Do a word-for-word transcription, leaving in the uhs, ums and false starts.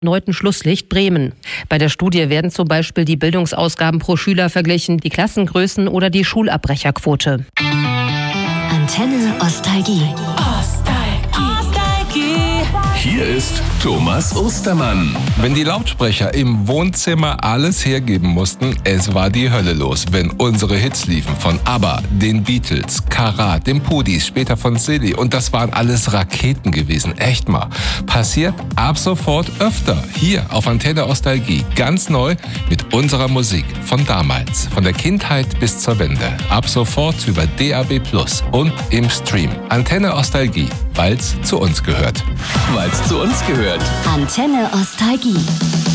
erneuten Schlusslicht Bremen. Bei der Studie werden zum Beispiel die Bildungsausgaben pro Schüler verglichen, die Klassengrößen oder die Schulabbrecherquote. Antenne Ostalgie. Hier ist Thomas Ostermann. Wenn die Lautsprecher im Wohnzimmer alles hergeben mussten, es war die Hölle los, wenn unsere Hits liefen von ABBA, den Beatles, Karat, den Pudis, später von Silly, und das waren alles Raketen gewesen, echt mal. Passiert ab sofort öfter hier auf Antenne Ostalgie, ganz neu mit unserer Musik von damals, von der Kindheit bis zur Wende. Ab sofort über D A B plus und im Stream. Antenne Ostalgie, weil's zu uns gehört. Weil's zu uns gehört. Antenne Ostalgie.